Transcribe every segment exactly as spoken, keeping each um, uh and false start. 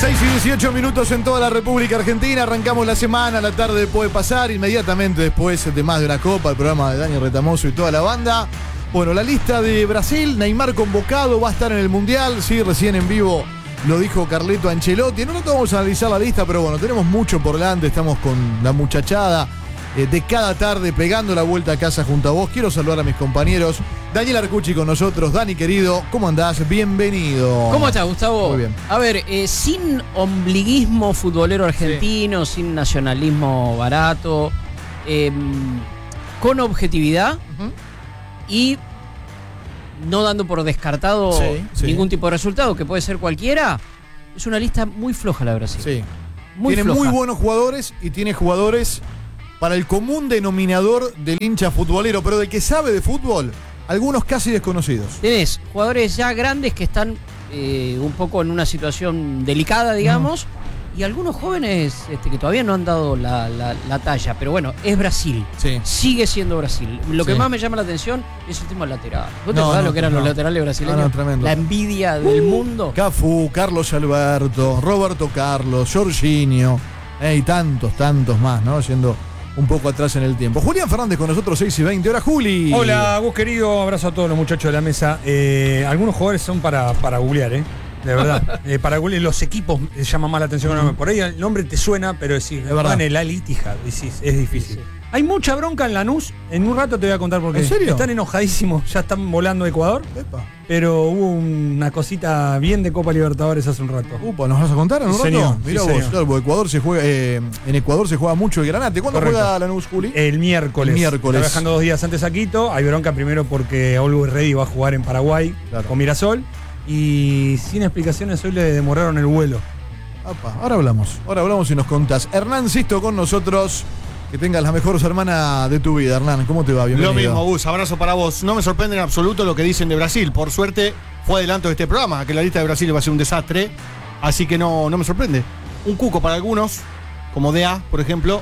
seis y dieciocho minutos en toda la República Argentina. Arrancamos la semana, la tarde puede pasar inmediatamente después de más de una copa, el programa de Dani Retamoso y toda la banda. Bueno, la lista de Brasil, Neymar convocado, va a estar en el Mundial, sí, recién en vivo lo dijo Carleto Ancelotti. No, no vamos a analizar la lista, pero bueno, tenemos mucho por delante, estamos con la muchachada eh, de cada tarde pegando la vuelta a casa junto a vos. Quiero saludar a mis compañeros. Daniel Arcucci con nosotros. Dani, querido, ¿cómo andás? Bienvenido. ¿Cómo estás, Gustavo? Muy bien. A ver, eh, sin ombliguismo futbolero argentino, sí. sin nacionalismo barato, eh, con objetividad uh-huh. y no dando por descartado sí, sí. ningún tipo de resultado, que puede ser cualquiera, es una lista muy floja la de Brasil. Sí. Muy tiene floja. muy buenos jugadores y tiene jugadores para el común denominador del hincha futbolero, pero del que sabe de fútbol, algunos casi desconocidos. Tenés jugadores ya grandes que están eh, un poco en una situación delicada, digamos, mm. y algunos jóvenes este, que todavía no han dado la, la, la talla. Pero bueno, es Brasil. Sí. Sigue siendo Brasil. Lo que sí. más me llama la atención es el tema lateral. ¿Vos te no, acordás no, lo que eran no. los laterales brasileños? No, no, tremendo. La envidia del uh, mundo. Cafú, Carlos Alberto, Roberto Carlos, Jorginho, eh, y tantos, tantos más, ¿no? Siendo un poco atrás en el tiempo. Julián Fernández con nosotros, seis y veinte. Hola, Juli. Hola, vos querido. Abrazo a todos los muchachos de la mesa. Eh, algunos jugadores son para, para googlear, ¿eh? De verdad. eh, para googlear. Los equipos llaman más la atención. Por ahí el nombre te suena, pero decís, es verdad. En el Al-Ittihad, decís, es difícil. Sí, sí. Hay mucha bronca en Lanús. En un rato te voy a contar por qué. ¿En serio? Están enojadísimos. Ya están volando a Ecuador. Epa. Pero hubo una cosita bien de Copa Libertadores hace un rato. Upa, ¿nos vas a contar en un sí, rato? señor, Mira sí, vos, señor. claro, porque Ecuador se juega, eh, en Ecuador se juega mucho el Granate. ¿Cuándo Correcto. juega Lanús, Juli? El miércoles. El miércoles. Está viajando dos días antes a Quito. Hay bronca primero porque Always Ready va a jugar en Paraguay claro. con Mirasol. Y sin explicaciones hoy le demoraron el vuelo. Apa, ahora hablamos, ahora hablamos y nos contás. Hernán Sisto con nosotros. Que tengas la mejor semana de tu vida, Hernán. ¿Cómo te va? Bienvenido. Lo mismo, Gus. Abrazo para vos. No me sorprende en absoluto lo que dicen de Brasil. Por suerte, fue adelanto de este programa, que la lista de Brasil va a ser un desastre. Así que no, no me sorprende. Un cuco para algunos, como D A, por ejemplo.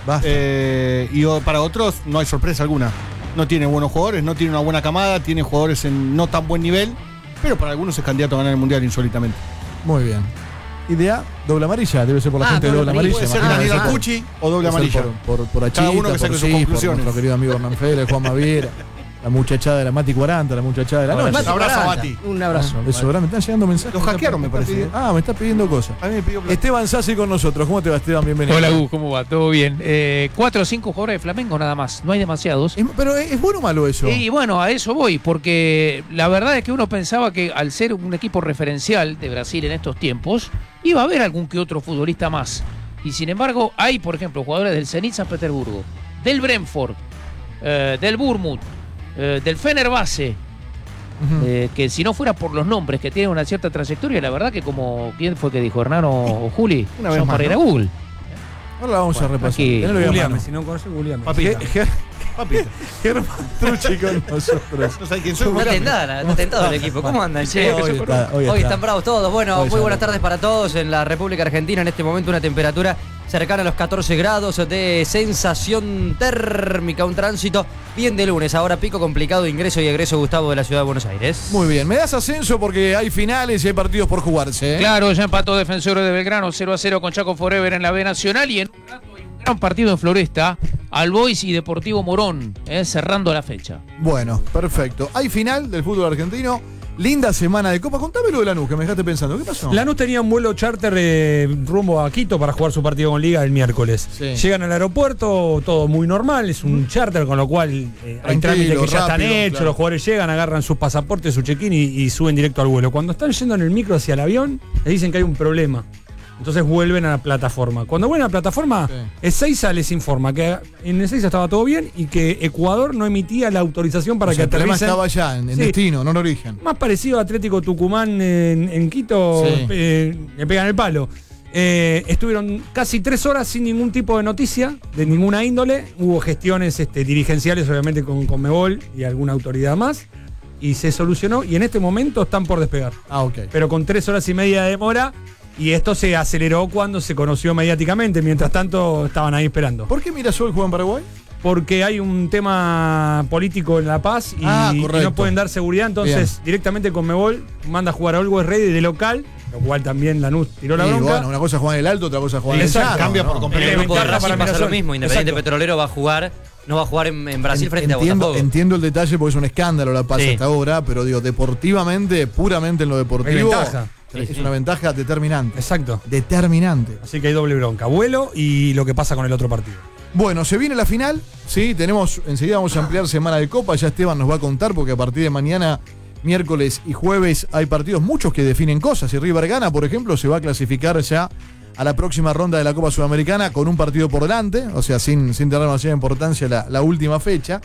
Eh, y para otros, no hay sorpresa alguna. No tiene buenos jugadores, no tiene una buena camada, tiene jugadores en no tan buen nivel. Pero para algunos es candidato a ganar el Mundial insólitamente. Muy bien. Idea, doble amarilla, debe ser por la ah, gente de doble amarilla. Puede ser ah, Daniel ah, Arcucci o doble amarilla. Por, por, por Achita, Cada uno que saque por sus Cis, conclusiones. por nuestro querido amigo Hernán Félix, Juan Maviera, la muchachada de la Mati cuarenta, la muchachada de la noche. Un abrazo a Mati. Un abrazo. Ah, eso, ahora me están llegando mensajes. Los hackearon, me parece. Pidiendo, ah, me está pidiendo cosas. A mí me pidió plata. Esteban Sassi con nosotros. ¿Cómo te va, Esteban? Bienvenido. Hola, Gus, ¿cómo va? ¿Todo bien? Eh, cuatro o cinco jugadores de Flamengo nada más, no hay demasiados. Es, pero ¿es bueno o malo eso? Y bueno, a eso voy, porque la verdad es que uno pensaba que al ser un equipo referencial de Brasil en estos tiempos, iba a haber algún que otro futbolista más. Y sin embargo, hay, por ejemplo, jugadores del Zenit San Petersburgo, del Brentford, eh, del Bournemouth, eh, del Fenerbahce, uh-huh. eh, que si no fuera por los nombres que tienen una cierta trayectoria, la verdad que como, ¿quién fue que dijo? ¿Hernán o, o Juli? Una vez son más, para ir a ¿no? Google. Ahora la vamos bueno, a repasar. Aquí, googleame, si no conoces, googleame. Papita. Papita. Germán Trucci con nosotros. No sabes quién soy. Está tentado, está tentado el equipo. ¿Cómo andan, che? Hoy, está, hoy, Hoy está. están bravos todos. Bueno, Hoy muy buenas está. tardes para todos en la República Argentina. En este momento una temperatura cercana a los catorce grados de sensación térmica. Un tránsito bien de lunes. Ahora pico complicado de ingreso y egreso, Gustavo, de la ciudad de Buenos Aires. Muy bien. Me das ascenso porque hay finales y hay partidos por jugarse, ¿eh? Claro, ya empató Defensores de Belgrano cero a cero con Chaco Forever en la B Nacional y en un rato hay un gran partido en Floresta, Albois y Deportivo Morón, eh, cerrando la fecha. Bueno, perfecto. Hay final del fútbol argentino. Linda semana de Copa. Contame lo de Lanús, que me dejaste pensando. ¿Qué pasó? Lanús tenía un vuelo charter eh, rumbo a Quito para jugar su partido con Liga el miércoles. Sí. Llegan al aeropuerto, todo muy normal, es un charter, con lo cual eh, hay Tranquilo, trámites que ya están rápido, hechos, claro. los jugadores llegan, agarran sus pasaportes, su check-in y, y suben directo al vuelo. Cuando están yendo en el micro hacia el avión, les dicen que hay un problema. Entonces vuelven a la plataforma. Cuando vuelven a la plataforma, Sí. Ezeiza les informa que en Ezeiza estaba todo bien y que Ecuador no emitía la autorización para O sea, que el problema aterricen. estaba allá, en, en Sí. destino, no en origen. Más parecido a Atlético Tucumán en, en Quito, Sí. eh, le pegan el palo. Eh, estuvieron casi tres horas sin ningún tipo de noticia, de ninguna índole. Hubo gestiones este, dirigenciales, obviamente, con Conmebol y alguna autoridad más. Y se solucionó y en este momento están por despegar. Ah, ok. Pero con tres horas y media de demora. Y esto se aceleró cuando se conoció mediáticamente. Mientras tanto, estaban ahí esperando. ¿Por qué Mirasol juega en Paraguay? Porque hay un tema político en La Paz y, Ah, y correcto. no pueden dar seguridad. Entonces, Bien. directamente Conmebol manda a jugar a Always Ready de local lo cual también Lanús tiró la Y bronca. bueno, una cosa es jugar en el alto, otra cosa es jugar en el Exacto, llano, cambia por ¿no? completo. En el grupo de Ventaja Racing para pasa lo Mirasol. mismo. Independiente Exacto. Petrolero va a jugar, no va a jugar en, en Brasil frente entiendo, a Botafogo. entiendo el detalle porque es un escándalo la pasa Sí. hasta ahora, pero digo, deportivamente, puramente en lo deportivo, Hay ventaja. es Sí, sí. una ventaja determinante. Exacto. Determinante. Así que hay doble bronca. Vuelo y lo que pasa con el otro partido. Bueno, se viene la final, sí, tenemos, enseguida vamos a ampliar semana de Copa, ya Esteban nos va a contar porque a partir de mañana, miércoles y jueves hay partidos, muchos que definen cosas. Y River gana, por ejemplo, se va a clasificar ya a la próxima ronda de la Copa Sudamericana con un partido por delante, o sea, sin, sin tener demasiada importancia la, la última fecha.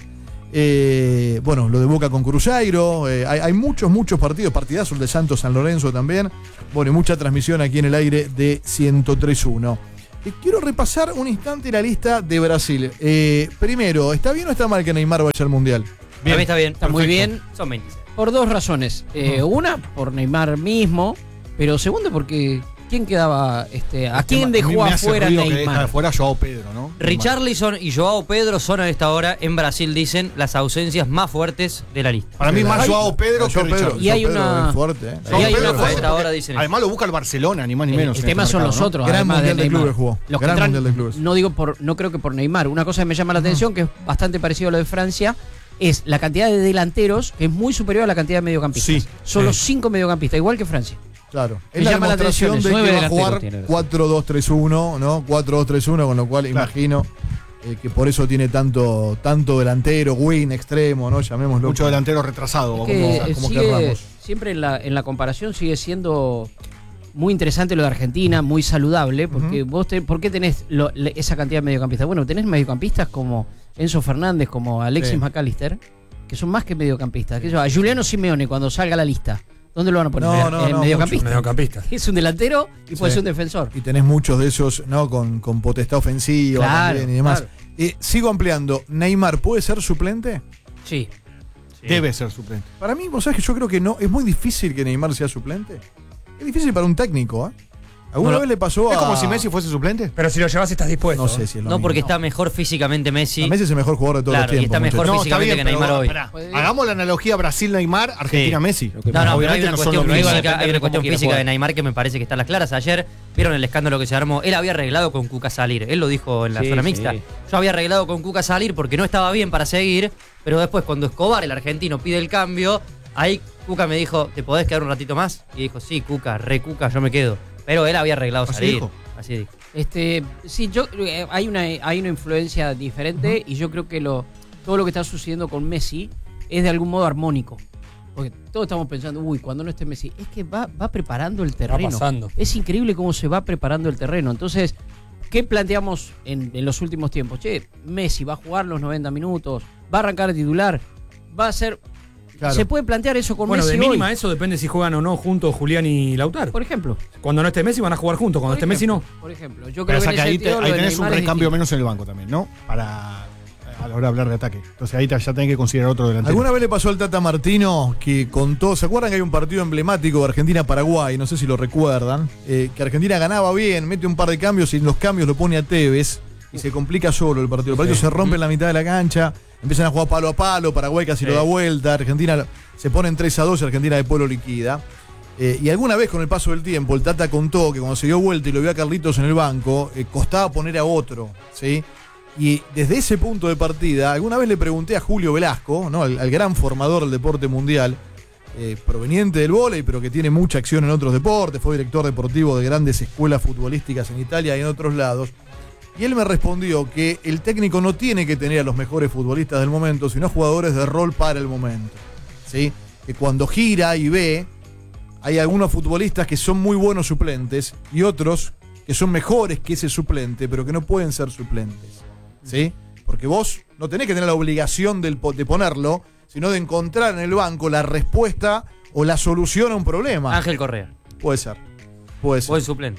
Eh, bueno, lo de Boca con Cruzeiro, eh, hay, hay muchos, muchos partidos, partidazo el de Santos San Lorenzo también. Bueno, y mucha transmisión aquí en el aire de ciento tres punto uno. Eh, quiero repasar un instante la lista de Brasil. Eh, primero, ¿está bien o está mal que Neymar vaya al Mundial? Para mí está bien. Está muy bien. Son veintiséis. Por dos razones. Eh, una, por Neymar mismo, pero segundo, porque ¿quién quedaba? Este, ¿A quién A mí dejó me hace afuera ruido que deja Neymar? afuera a Joao Pedro, ¿no? Richarlison y Joao Pedro son a esta hora en Brasil, dicen, las ausencias más fuertes de la lista. Para mí más Ay, Joao Pedro que Joao Pedro, Richarlison. Y hay Joao Pedro una- es fuerte, eh. Joao y hay Pedro una es a cosa- esta hora dicen eso. Además lo busca el Barcelona, ni más ni El, menos. el en tema este son mercado, los ¿no? otros. Gran además Mundial de Neymar. Clubes jugó. Los que Gran entran- Mundial de Clubes. No digo por, no creo que por Neymar. Una cosa que me llama la atención, que es bastante parecido a lo de Francia, es la cantidad de delanteros, que es muy superior a la cantidad de mediocampistas. Sí, Solo sí. cinco mediocampistas, igual que Francia. Claro. Me Es la llama la demostración atención, de es que nueve va a delanteros jugar tiene Brasil. cuatro dos tres uno, ¿no? cuatro dos tres uno, con lo cual imagino eh, que por eso tiene tanto, tanto delantero, win, extremo, ¿no? Llamémoslo. Mucho delantero retrasado. Es que, como- eh, como sigue- querramos. siempre en la, en la comparación sigue siendo muy interesante lo de Argentina, muy saludable, porque vos te- ¿por qué tenés lo- le- esa cantidad de mediocampistas? Bueno, tenés mediocampistas como Enzo Fernández, como Alexis Sí. McAllister, que son más que mediocampistas. Que yo, a Juliano Simeone, cuando salga la lista, ¿dónde lo van a poner? No, no, ¿En no, mediocampista? Mediocampista. Es un delantero y puede Sí. ser un defensor. Y tenés muchos de esos, ¿no? Con, con potestad ofensiva Claro, también y demás. claro. Eh, sigo ampliando. ¿Neymar puede ser suplente? Sí. Debe ser suplente. Para mí, vos sabés que yo creo que no. Es muy difícil que Neymar sea suplente. Es difícil para un técnico, ¿eh? ¿Alguna Bueno, vez le pasó a. ¿Es como si Messi fuese suplente? Pero si lo llevas estás dispuesto. No sé si es lo No, mismo. porque está mejor físicamente Messi. A Messi es el mejor jugador de todos Claro, los y tiempos. está mejor muchachos. físicamente que Neymar pero, hoy. pará, Puede- hagamos la analogía Brasil-Neymar, Argentina-Messi. No, no, pero hay Obviamente una no son cuestión lo mismo. física, hay una Depende cuestión cómo quiera física de jugar. Neymar que me parece que está a las claras. Ayer vieron el escándalo que se armó. Él había arreglado con Cuca salir. Él lo dijo en la Sí, zona sí. mixta. Yo había arreglado con Cuca salir porque no estaba bien para seguir, pero después cuando Escobar, el argentino, pide el cambio, ahí Cuca me dijo, ¿te podés quedar un ratito más? Y dijo, sí, Cuca, re Cuca, yo me quedo. Pero él había arreglado ¿Así salir. dijo? Así dijo. Este, sí, yo eh, hay una hay una influencia diferente y yo creo que lo todo lo que está sucediendo con Messi es de algún modo armónico. Porque todos estamos pensando, uy, cuando no esté Messi, es que va, va preparando el terreno. pasando. Es increíble cómo se va preparando el terreno. Entonces, ¿qué planteamos en, en los últimos tiempos? Che, Messi va a jugar los noventa minutos, va a arrancar de titular, va a ser. Claro. Se puede plantear eso con Bueno, Messi de mínima hoy, eso depende si juegan o no juntos Julián y Lautaro. por ejemplo. Cuando no esté Messi van a jugar juntos, cuando Por esté Messi no. ejemplo, Por ejemplo, yo Pero creo o sea que que en ahí, ese te- sentido ahí lo de tenés un Neymar es recambio distinto. menos en el banco también, ¿no? Para a la hora de hablar de ataque. Entonces ahí te- ya tenés que considerar otro delantero. ¿Alguna vez le pasó al Tata Martino que contó, ¿se acuerdan que hay un partido emblemático de Argentina-Paraguay? No sé si lo recuerdan. eh, que Argentina ganaba bien, mete un par de cambios y en los cambios lo pone a Tevez y se complica solo el partido. El partido se rompe en la mitad de la cancha, empiezan a jugar palo a palo, Paraguay casi lo da vuelta, Argentina se pone en tres a dos y Argentina de polo liquida. Eh, y alguna vez con el paso del tiempo, el Tata contó que cuando se dio vuelta y lo vio a Carlitos en el banco, eh, costaba poner a otro, ¿sí? Y desde ese punto de partida, alguna vez le pregunté a Julio Velasco, ¿no? al, al gran formador del deporte mundial, eh, proveniente del vóley, pero que tiene mucha acción en otros deportes, fue director deportivo de grandes escuelas futbolísticas en Italia y en otros lados. Y él me respondió que el técnico no tiene que tener a los mejores futbolistas del momento, sino jugadores de rol para el momento. ¿Sí? Que cuando gira y ve, hay algunos futbolistas que son muy buenos suplentes y otros que son mejores que ese suplente, pero que no pueden ser suplentes. ¿Sí? Porque vos no tenés que tener la obligación del po- de ponerlo, sino de encontrar en el banco la respuesta o la solución a un problema. Ángel Correa. Puede ser. Puede ser. Buen suplente.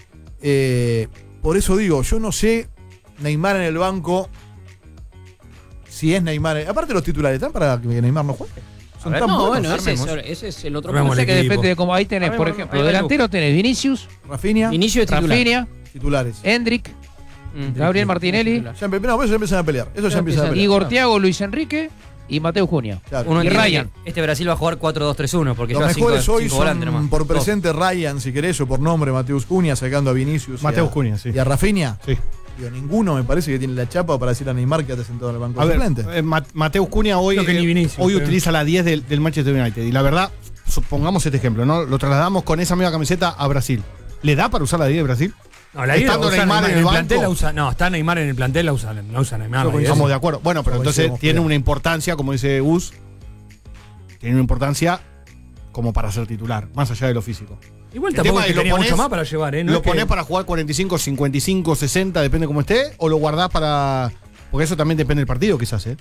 Eh, por eso digo, yo no sé Neymar en el banco si es Neymar. Aparte los titulares, ¿están para que Neymar no juegue? Son ver, tan No, buenos. bueno, ese es, armemos. ese es el otro Armemos punto. el que equipo. depende de cómo ahí tenés, por Ahí va, ejemplo, ahí va, delantero tenés Vinicius, Rafinha, Inicio de titular. Rafinha, titulares. Hendrik, Mm. Gabriel Martinelli, Ya empe- no, pero eso ya empiezan a pelear. Eso ya, empiezan a pelear. Igor Thiago, Luis Enrique, y Mateo Cunha. Claro. Uno Y entiende Ryan. que este Brasil va a jugar cuatro dos tres uno porque Los lleva cinco, mejores hoy cinco son volantes nomás. por Dos. presente Ryan, si querés, o por nombre Mateus Cunha, sacando a Vinicius. y Mateus a- Cunha, sí. Y a Rafinha. Sí. Digo, ninguno me parece que tiene la chapa para decir a Neymar que está sentado en el banco A de ver, suplentes. eh, Ma- Mateus Cunha hoy, Creo que ni eh, Vinicius, hoy creo. utiliza la diez del, del Manchester United. Y la verdad, supongamos este ejemplo, ¿no? Lo trasladamos con esa misma camiseta a Brasil. ¿Le da para usar la diez de Brasil? No, la idea Estando usa Neymar en el plantel, banco. la usa, no, está Neymar en el plantel, la usa, no usa Neymar. la idea Estamos es- de acuerdo. Bueno, pero entonces Coincidimos, tiene pero- una importancia, como dice Gus, tiene una importancia como para ser titular, más allá de lo físico. Igual El tampoco tema es que es, lo tenía ponés- mucho más para llevar, ¿eh? No ¿Lo es que- ponés para jugar cuarenta y cinco, cincuenta y cinco, sesenta, depende cómo esté? ¿O lo guardás para...? Porque eso también depende del partido, quizás, ¿eh?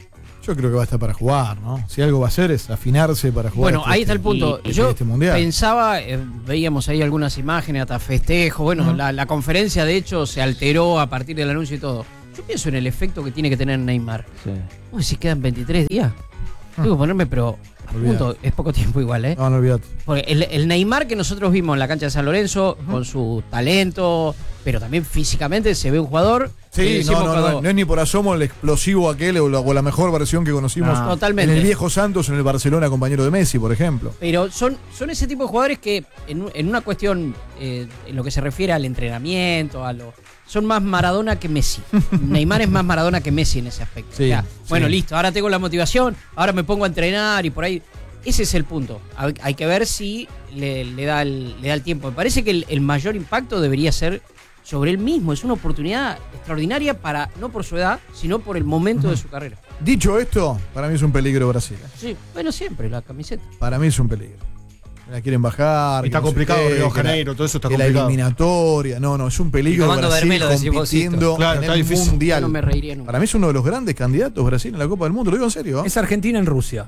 Yo creo que va a estar para jugar, ¿no? Si algo va a hacer es afinarse para jugar. Bueno, este- ahí está el punto. este- Yo este mundial. pensaba, eh, veíamos ahí algunas imágenes, hasta festejos. Bueno, la, la conferencia de hecho se alteró a partir del anuncio y todo. Yo pienso en el efecto que tiene que tener Neymar. Uy, si quedan veintitrés días. Tengo que ponerme, pero a Olvidate. punto. Es poco tiempo igual, ¿eh? No, no olvidate. Porque el, el Neymar que nosotros vimos en la cancha de San Lorenzo, con su talento, pero también físicamente se ve un jugador. que Sí, no, decimos no, no, cuando- no es ni por asomo el explosivo aquel o la, o la mejor versión que conocimos No. Totalmente. en el viejo Santos, en el Barcelona, compañero de Messi, por ejemplo. Pero son, son ese tipo de jugadores que en, un- en una cuestión, eh, en lo que se refiere al entrenamiento, a lo son más Maradona que Messi. Neymar es más Maradona que Messi en ese aspecto. Sí, O sea, sí. bueno, listo, ahora tengo la motivación, ahora me pongo a entrenar y por ahí. Ese es el punto. Hay, hay que ver si le, le da el, le da el tiempo. Me parece que el, el mayor impacto debería ser sobre él mismo. Es una oportunidad extraordinaria para, no por su edad, sino por el momento de su carrera. Dicho esto, para mí es un peligro Brasil. ¿eh? Sí, bueno, siempre la camiseta. Para mí es un peligro. La quieren bajar. Está que no sé complicado qué, Río de que la- Janeiro, todo eso está que la complicado. eliminatoria. No, no, es un Y peligro tomando Brasil Vermelo, decís vos, compitiendo Claro, en está el difícil. mundial. Yo no me reiría nunca. Para mí es uno de los grandes candidatos Brasil en la Copa del Mundo. Lo digo en serio. ¿eh? Es Argentina en Rusia.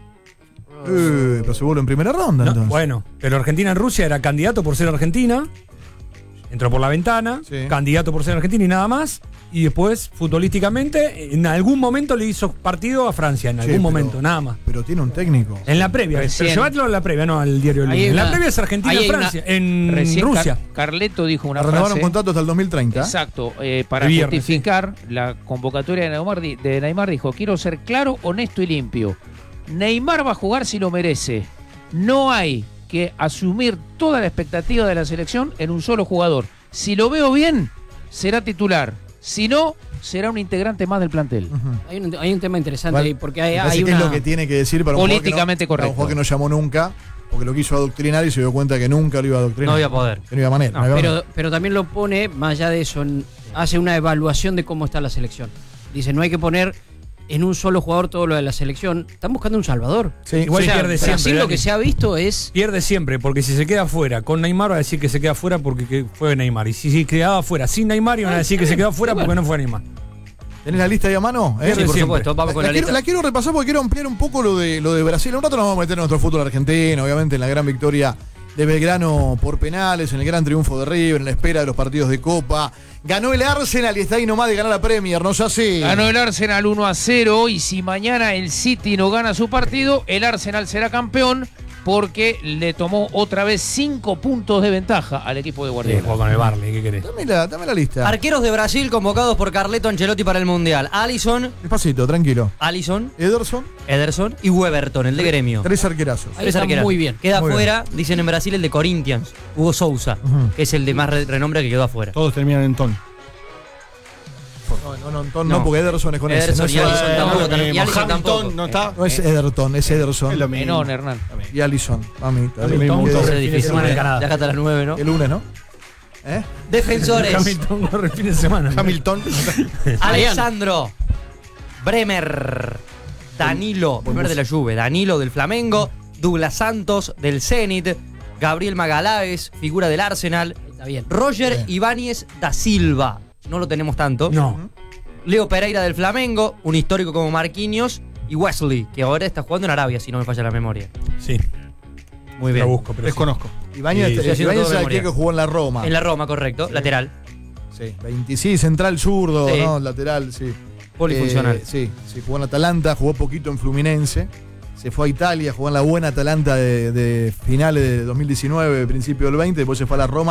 Eh, pero se vuelve en primera ronda No, entonces. bueno, pero Argentina en Rusia era candidato por ser Argentina. Entró por la ventana, Sí. candidato por ser Argentina y nada más. Y después, futbolísticamente, en algún momento le hizo partido a Francia, en Sí, algún pero- momento, nada más. Pero tiene un técnico. En la previa, Recién. pero llévatelo en la previa, no al diario del Ahí lunes. hay En la una- previa es Argentina ahí en hay una- Francia, en Recién Rusia. Car- Carleto dijo una Renovaron frase. contrato hasta el dos mil treinta. Exacto, eh, para El viernes, justificar la convocatoria de Neymar, di- de Neymar dijo, quiero ser claro, honesto y limpio. Neymar va a jugar si lo merece. No hay que asumir toda la expectativa de la selección en un solo jugador. Si lo veo bien, será titular. Si no, será un integrante más del plantel. Ujú. Hay un, hay un tema interesante Igual, ahí, porque hay, me parece hay que una... es lo que tiene que decir para un jugador que no- Políticamente para correcto. un jugador que no llamó nunca, porque lo quiso adoctrinar y se dio cuenta que nunca lo iba a adoctrinar. No había poder. Que no había manera. No, no había pero, manera. pero también lo pone, más allá de eso, en- hace una evaluación de cómo está la selección. Dice, no hay que poner en un solo jugador todo lo de la selección. Están buscando un salvador. Sí, Igual O sea, pierde Brasil siempre, lo Dani. que se ha visto es... Pierde siempre, porque si se queda fuera con Neymar va a decir que se queda fuera porque que- fue Neymar. Y si se quedaba fuera sin Neymar iban a decir que se quedó fuera porque no fue Neymar. ¿Tenés la lista ahí a mano? ¿Eh? Sí, Sí, por siempre. supuesto, vamos con la, la quiero, lista. la quiero repasar porque quiero ampliar un poco lo de, lo de Brasil. Un rato nos vamos a meter en nuestro fútbol argentino, obviamente en la gran victoria de Belgrano por penales, en el gran triunfo de River, en la espera de los partidos de Copa. Ganó el Arsenal y está ahí nomás de ganar la Premier, ¿no es así? Ganó el Arsenal uno a cero y si mañana el City no gana su partido, el Arsenal será campeón porque le tomó otra vez cinco puntos de ventaja al equipo de Sí, Guardiola. jugó con el Barley, ¿qué querés? Dame la, dame la lista. Arqueros de Brasil convocados por Carleto Ancelotti para el Mundial. Alisson, Despacito, tranquilo. Alisson, Ederson, Ederson y Weberton, el de Gremio. tres arquerazos. Ahí Tres está arqueras. muy bien. Queda Muy afuera, dicen en Brasil, el de Corinthians, Hugo Sousa, Ujú. que es el de más re- renombre que quedó afuera. Todos terminan en ton. No, no, no, no, No. no, porque Ederson es con ese. Ederson No, y es- Alisson eh, tampoco, no, también. Y Alisson Hamilton tampoco. no está. no es Ederton, es Ederson. Es lo mismo. Menón, Hernán. Y Alisson, mamita. Hamilton, Que- Va a ser fin de difícil. semana en Canadá. Ya acá hasta las nueve, ¿no? El lunes, ¿no? ¿Eh? Defensores. Hamilton corre el fin de semana. Hamilton. Alessandro, Bremer, Danilo, Bremer de la Juve, Danilo del Flamengo, Douglas Santos del Zenit, Gabriel Magaláes, figura del Arsenal, Está bien. Roger Bien. Ibáñez da Silva, no lo tenemos tanto, No. Leo Pereira del Flamengo, un histórico como Marquinhos, y Wesley, que ahora está jugando en Arabia, si no me falla la memoria. Sí. Muy Lo bien. busco, pero sí. Desconozco. Ibáñez, Sí, estoy haciendo Ibáñez todo es de aquel que memoria. jugó en la Roma. En la Roma, correcto, lateral. Sí, veintiséis, central zurdo, Sí. ¿no? Lateral, sí. Polifuncional. Eh, sí, sí, jugó en Atalanta, jugó poquito en Fluminense. Se fue a Italia, jugó en la buena Atalanta de, de finales de dos mil diecinueve, principio del veinte. Después se fue a la Roma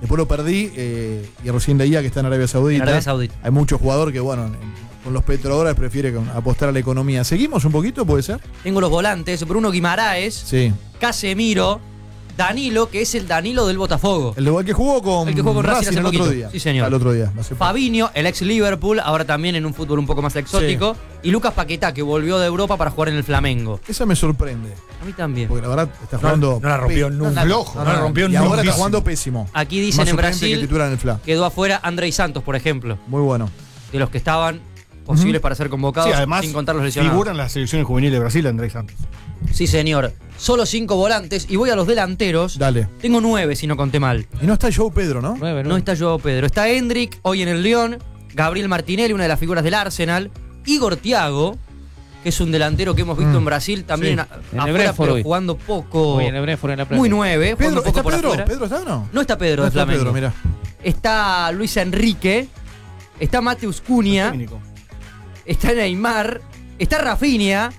Después lo perdí eh, y recién leía que está en Arabia Saudita. En Arabia Saudita. Hay muchos jugadores que, bueno, en- con los petrodólares prefiere con- apostar a la economía. ¿Seguimos un poquito, puede ser? Tengo los volantes, Bruno Guimaraes, Sí. Casemiro, Danilo, que es el Danilo del Botafogo. El, de- el que jugó con, El que jugó con Racing hace el otro poquito. día. Sí, señor. Al otro día. hace poco. Fabinho, el ex Liverpool, ahora también en un fútbol un poco más exótico. Y Lucas Paquetá, que volvió de Europa para jugar en el Flamengo. Esa me sorprende. A mí también. Porque la verdad está No, jugando. no la rompió pe- nunca. flojo. No la rompió y nunca. ahora está jugando pésimo. Aquí dicen Más en suplente que Brasil titular en el Fla. quedó afuera Andrei Santos, por ejemplo, Muy bueno. de los que estaban posibles para ser convocados, Sí, además sin contar los lesionados. figuran las selecciones juveniles de Brasil, Andrés Santos. Sí, señor. Solo cinco volantes y voy a los delanteros. Dale. Tengo nueve, si no conté mal. Y no está Joe Pedro, ¿no? Nueve, No nueve. está Joao Pedro. Está Hendrik, hoy en el Lyon. Gabriel Martinelli, una de las figuras del Arsenal. Igor Thiago, que es un delantero que hemos visto Mm. en Brasil, también Sí. a- En el afuera, Brentford pero hoy. jugando poco. Hoy en el Brentford en la Premier. Muy nueve, jugando Pedro, un poco ¿está por Pedro? afuera. ¿Pedro está o no? No está Pedro No de está Flamengo. Pedro, mira. Está Luis Enrique. Está Mateus Cunha. Técnico. Está Neymar. Está Rafinha.